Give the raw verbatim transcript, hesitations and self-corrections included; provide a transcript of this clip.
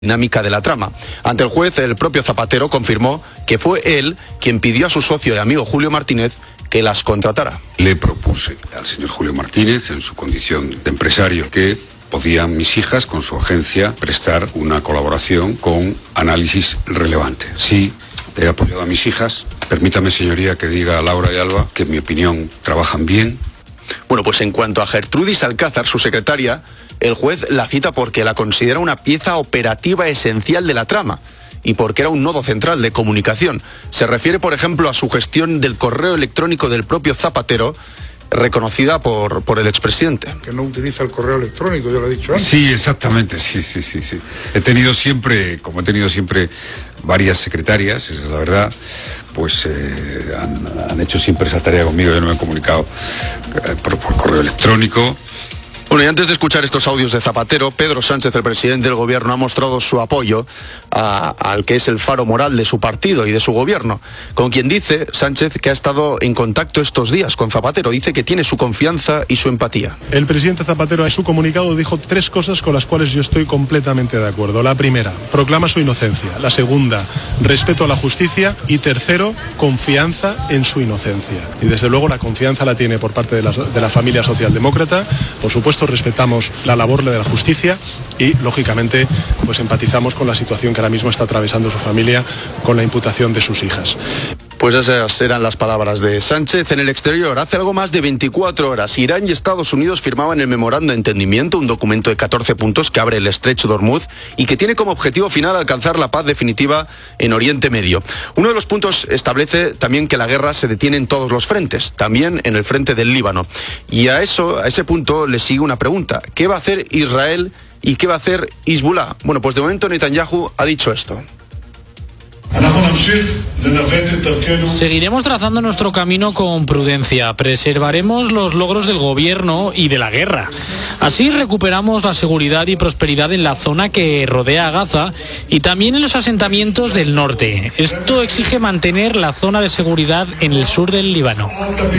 dinámica de la trama. Ante el juez, el propio Zapatero confirmó que fue él quien pidió a su socio y amigo Julio Martínez que las contratara. Le propuse al señor Julio Martínez, en su condición de empresario, que podían mis hijas, con su agencia, prestar una colaboración con análisis relevante. Sí, he apoyado a mis hijas. Permítame, señoría, que diga a Laura y Alba que, en mi opinión, trabajan bien. Bueno, pues en cuanto a Gertrudis Alcázar, su secretaria, el juez la cita porque la considera una pieza operativa esencial de la trama y porque era un nodo central de comunicación. Se refiere, por ejemplo, a su gestión del correo electrónico del propio Zapatero, reconocida por, por el expresidente. Que no utiliza el correo electrónico, yo lo he dicho antes. Sí, exactamente, sí, sí, sí, sí. He tenido siempre, como he tenido siempre varias secretarias, esa es la verdad, pues eh, han, han hecho siempre esa tarea conmigo. Yo no me he comunicado eh, por, por correo electrónico. Bueno, y antes de escuchar estos audios de Zapatero, Pedro Sánchez, el presidente del gobierno, ha mostrado su apoyo a, al que es el faro moral de su partido y de su gobierno, con quien dice Sánchez que ha estado en contacto estos días con Zapatero. Dice que tiene su confianza y su empatía. El presidente Zapatero en su comunicado dijo tres cosas con las cuales yo estoy completamente de acuerdo. La primera, proclama su inocencia. La segunda, respeto a la justicia. Y tercero, confianza en su inocencia. Y desde luego la confianza la tiene por parte de la, de la familia socialdemócrata. Por supuesto, respetamos la labor de la justicia y, lógicamente, pues empatizamos con la situación que ahora mismo está atravesando su familia con la imputación de sus hijas. Pues esas eran las palabras de Sánchez. En el exterior, hace algo más de veinticuatro horas, Irán y Estados Unidos firmaban el Memorando de Entendimiento, un documento de catorce puntos que abre el estrecho de Hormuz y que tiene como objetivo final alcanzar la paz definitiva en Oriente Medio. Uno de los puntos establece también que la guerra se detiene en todos los frentes, también en el frente del Líbano. Y a eso, a ese punto, le sigue una pregunta. ¿Qué va a hacer Israel y qué va a hacer Hezbollah? Bueno, pues de momento Netanyahu ha dicho esto. Seguiremos trazando nuestro camino con prudencia, preservaremos los logros del gobierno y de la guerra. Así recuperamos la seguridad y prosperidad en la zona que rodea a Gaza y también en los asentamientos del norte. Esto exige mantener la zona de seguridad en el sur del Líbano.